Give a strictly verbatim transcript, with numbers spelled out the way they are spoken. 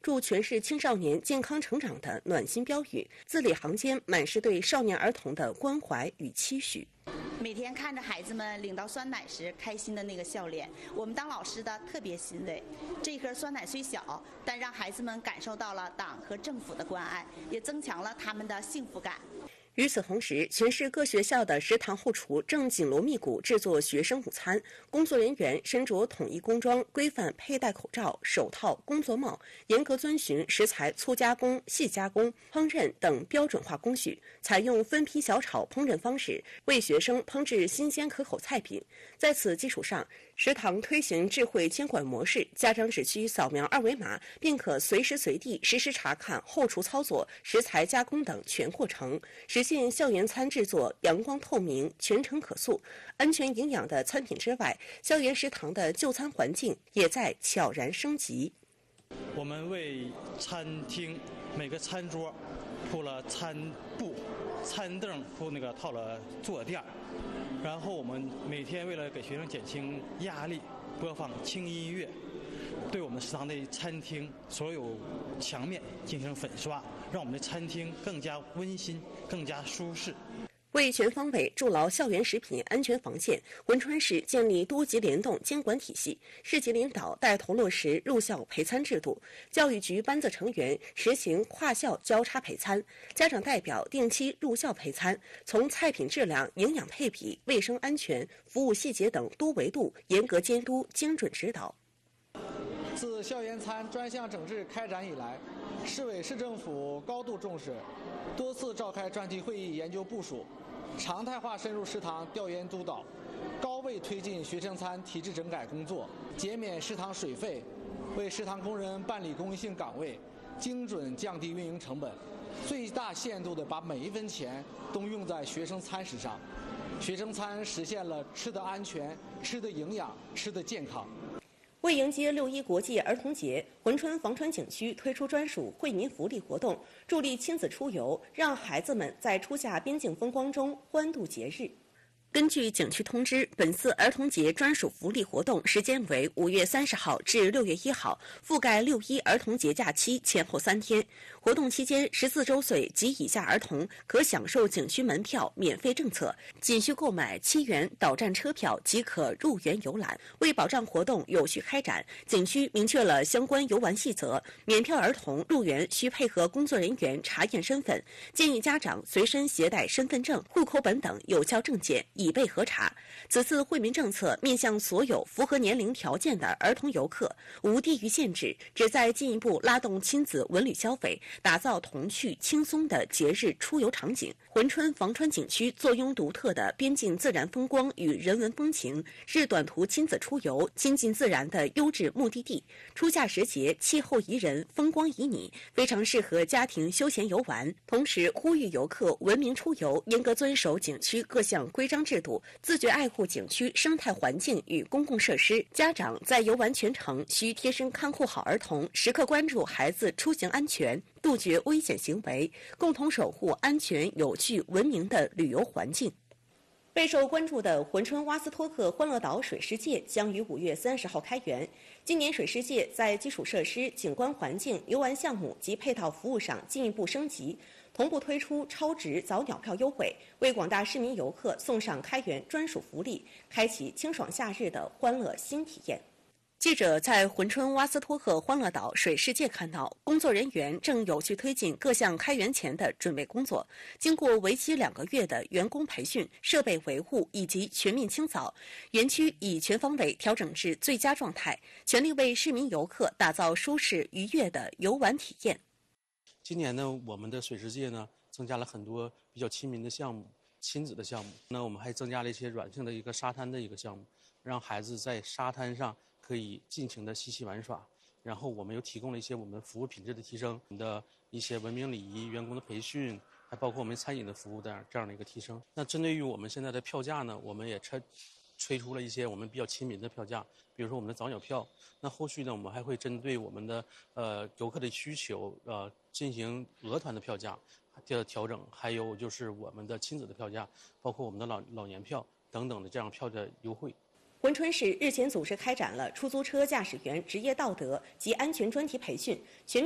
祝全市青少年健康成长的暖心标语，字里行间满是对少年儿童的关怀与期许。 每天看着孩子们领到酸奶时开心的那个笑脸，我们当老师的特别欣慰。这一盒酸奶虽小，但让孩子们感受到了党和政府的关爱，也增强了他们的幸福感。 与此同时，全市各学校的食堂后厨正紧锣密鼓制作学生午餐，工作人员身着统一工装，规范佩戴口罩、手套、工作帽，严格遵循食材粗加工、细加工、烹饪等标准化工序，采用分批小炒烹饪方式，为学生烹制新鲜可口菜品。在此基础上，食堂推行智慧监管模式，家长只需扫描二维码，便可随时随地实时查看后厨操作、食材加工等全过程，实现校园餐制作阳光透明、全程可塑、安全营养的餐品之外，校园食堂的就餐环境也在悄然升级。 我们为餐厅每个餐桌铺了餐布、餐凳铺那个套了坐垫，然后我们每天为了给学生减轻压力，播放轻音乐，对我们食堂的餐厅所有墙面进行粉刷，让我们的餐厅更加温馨、更加舒适。 为全方位筑牢校园食品安全防线，珲春市建立多级联动监管体系，市级领导带头落实入校陪餐制度，教育局班子成员实行跨校交叉陪餐，家长代表定期入校陪餐，从菜品质量、营养配比、卫生安全、服务细节等多维度严格监督、精准指导。 自校园餐专项整治开展以来，市委市政府高度重视，多次召开专题会议研究部署，常态化深入食堂调研督导，高位推进学生餐体制整改工作，减免食堂水费，为食堂工人办理公益性岗位，精准降低运营成本，最大限度地把每一分钱都用在学生餐食上。学生餐实现了吃得安全、吃得营养、吃得健康。 为迎接六一国际儿童节，珲春房川景区推出专属惠民福利活动，助力亲子出游，让孩子们在初夏边境风光中欢度节日。根据景区通知，本次儿童节专属福利活动时间为五月三十号至六月一号，覆盖六一儿童节假期前后三天。活动期间，十四周岁及以下儿童可享受景区门票免费政策，仅需购买七元导站车票即可入园游览。为保障活动有序开展，景区明确了相关游玩细则，免票儿童入园需配合工作人员查验身份，建议家长随身携带身份证、户口本等有效证件，以备核查。此次惠民政策面向所有符合年龄条件的儿童游客，无地域限制，旨在进一步拉动亲子文旅消费，打造童趣轻松的节日出游场景。珲春房川景区坐拥独特的边境自然风光与人文风情，是短途亲子出游、亲近自然的优质目的地。初夏时节，气候宜人，风光旖旎，非常适合家庭休闲游玩。同时，呼吁游客文明出游，严格遵守景区各项规章制度，自觉爱护景区生态环境与公共设施。家长在游玩全程需贴身看护好儿童，时刻关注孩子出行安全，杜绝危险行为，共同守护安全、有序、文明的旅游环境。备受关注的珲春瓦斯托克欢乐岛水世界将于五月三十号开园。今年水世界在基础设施、景观环境、游玩项目及配套服务上进一步升级，同步推出超值早鸟票优惠，为广大市民游客送上开园专属福利，开启清爽夏日的欢乐新体验。记者在珲春瓦斯托克欢乐岛水世界看到，工作人员正有序推进各项开园前的准备工作。经过为期两个月的员工培训、设备维护以及全面清扫，园区已全方位调整至最佳状态，全力为市民游客打造舒适愉悦的游玩体验。 今年呢，我们的水世界呢增加了很多比较亲民的项目、亲子的项目。那我们还增加了一些软性的一个沙滩的一个项目，让孩子在沙滩上可以尽情的嬉戏玩耍。然后我们又提供了一些我们服务品质的提升，我们的一些文明礼仪、员工的培训，还包括我们餐饮的服务的这样的一个提升。那针对于我们现在的票价呢，我们也推推出了一些我们比较亲民的票价，比如说我们的早鸟票。那后续呢，我们还会针对我们的呃游客的需求，呃进行额团的票价的调整，还有就是我们的亲子的票价，包括我们的老老年票等等的这样票的优惠。 珲春市日前组织开展了出租车驾驶员职业道德及安全专题培训，全面